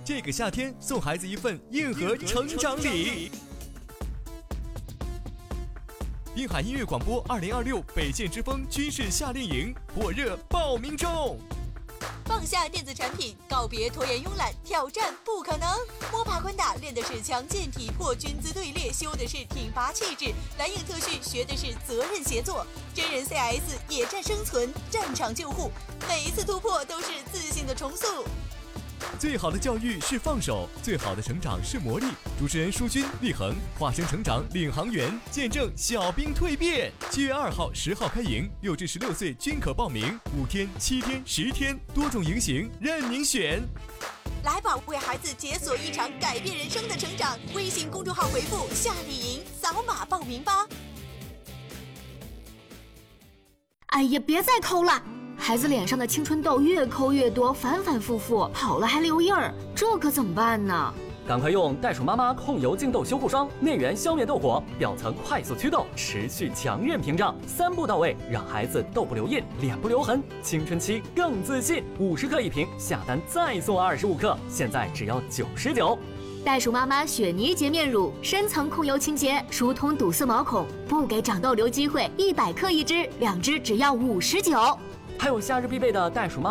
这个夏天送孩子一份硬核成长礼。滨海音乐广播2026北线之风军事夏令营火热报名中。 放下电子产品，告别拖延慵懒，挑战不可能。摸爬滚打练的是强健体魄，军姿队列修的是挺拔气质，蓝影特训学的是责任协作，真人 CS 野战生存，战场救护，每一次突破都是自信的重塑。 最好的教育是放手，最好的成长是磨砺。主持人舒军、立恒化身成长领航员，见证小兵蜕变。7月2号、10号开营，6至16岁均可报名，5天、7天、10天，多种营型任您选。 来吧，为孩子解锁一场改变人生的成长。微信公众号回复夏令营，扫码报名吧。 哎呀，别再抠了！孩子脸上的青春痘越抠越多，反反复复，跑了还留印儿，这可怎么办呢？ 赶快用袋鼠妈妈控油净痘修护霜，内源消灭痘火，表层快速祛痘，持续强韧屏障，3步到位，让孩子痘不留印，脸不留痕，青春期更自信。50克一瓶，下单再送25克，现在只要99。 袋鼠妈妈雪泥洁面乳，深层控油清洁，疏通堵塞毛孔，不给长痘留机会，100克一支，2支只要59。 还有夏日必备的袋鼠妈妈